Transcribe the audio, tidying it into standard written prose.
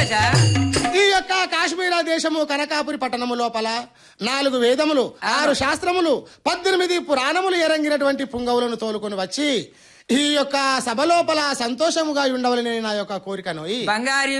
రాజా ఈ యొక్క కాశ్మీర దేశము కనకాపురి పట్టణము లోపల 4 వేదములు 6 శాస్త్రములు 18 పురాణములు ఎరంగినటువంటి పుంగవులను తోలుకొని వచ్చి ఈ యొక్క సభ లోపల సంతోషముగా ఉండవలని నా యొక్క కోరికను బంగారు